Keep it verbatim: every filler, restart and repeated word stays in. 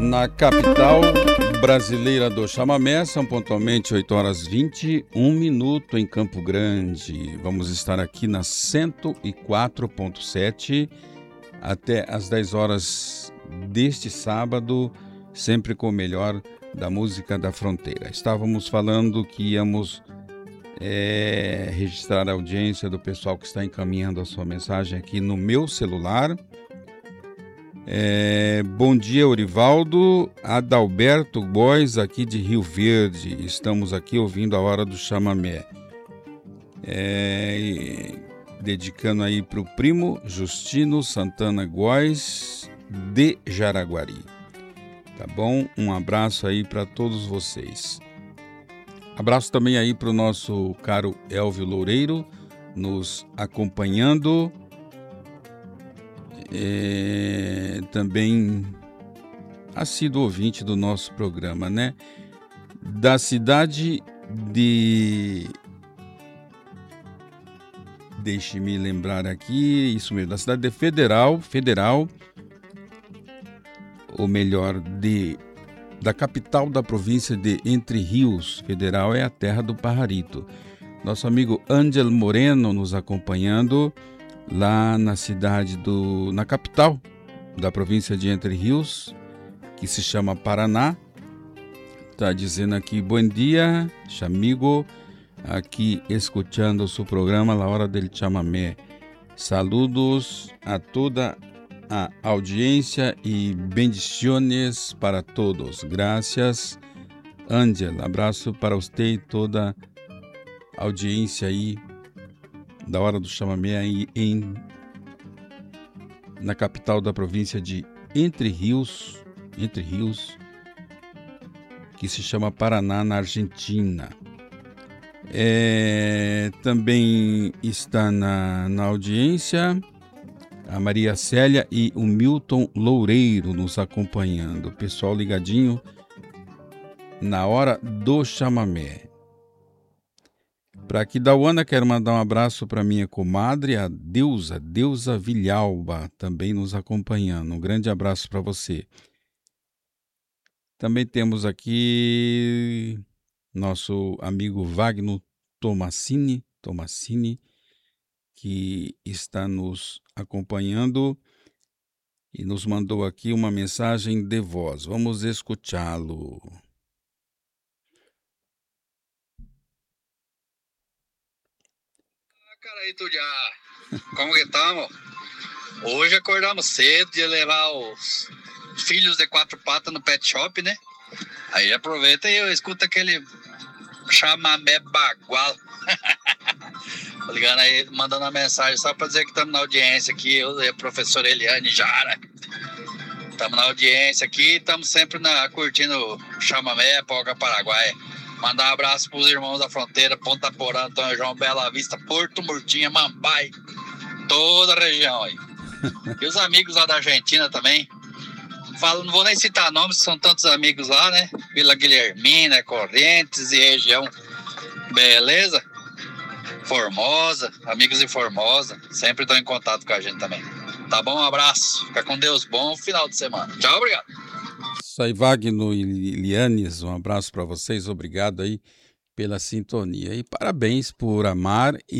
Na capital brasileira do chamamé, são pontualmente oito horas e vinte e um minutos em Campo Grande. Vamos estar aqui na cento e quatro ponto sete até às dez horas deste sábado, sempre com o melhor da música da fronteira. Estávamos falando que íamos é, registrar a audiência do pessoal que está encaminhando a sua mensagem aqui no meu celular. É, bom dia, Orivaldo, Adalberto Góes, aqui de Rio Verde. Estamos aqui ouvindo a Hora do Chamamé. É, dedicando aí para o primo Justino Santana Góes, de Jaraguari. Tá bom? Um abraço aí para todos vocês. Abraço também aí para o nosso caro Elvio Loureiro, nos acompanhando. É, também assíduo ouvinte do nosso programa, né? Da cidade de... Deixe-me lembrar aqui, isso mesmo, da cidade de Federal, Federal, ou melhor, de, da capital da província de Entre Rios. Federal é a terra do Pajarito. Nosso amigo Ângel Moreno nos acompanhando lá na cidade do, na capital da província de Entre Rios, que se chama Paraná. Está dizendo aqui, bom dia, chamigo, aqui escutando o seu programa La Hora del Chamamé. Saludos a toda a audiência e bendiciones para todos. Graças, Ángel. Abraço para você e toda a audiência aí da Hora do Chamamé aí em, na capital da província de Entre Rios, Entre Rios, que se chama Paraná, na Argentina. É, também está na, na audiência a Maria Célia e o Milton Loureiro nos acompanhando. Pessoal ligadinho na Hora do Chamamé. Para aqui da Uana, quero mandar um abraço para minha comadre, a Deusa, Deusa Vilhalba, também nos acompanhando. Um grande abraço para você. Também temos aqui nosso amigo Wagner Tomassini, Tomassini, que está nos acompanhando e nos mandou aqui uma mensagem de voz. Vamos escutá-lo. Caraíto já, como que estamos? Hoje acordamos cedo de levar os filhos de quatro patas no pet shop, né? Aí aproveita e eu escuto aquele chamamé bagual. Tô ligando aí, mandando uma mensagem só para dizer que estamos na audiência aqui, eu e a professora Eliane Jara. Estamos na audiência aqui, estamos sempre na, curtindo o chamamé, Polca Paraguai. Mandar um abraço para os irmãos da fronteira, Ponta Porã, Antônio João, Bela Vista, Porto Murtinha, Mambai, toda a região aí. E os amigos lá da Argentina também. Falo, não vou nem citar nomes, são tantos amigos lá, né? Vila Guilhermina, Correntes e região. Beleza? Formosa, amigos de Formosa, sempre estão em contato com a gente também. Tá bom? Um abraço, fica com Deus, bom final de semana. Tchau, obrigado. Isso aí, Wagner e Lianes, um abraço para vocês, obrigado aí pela sintonia e parabéns por amar e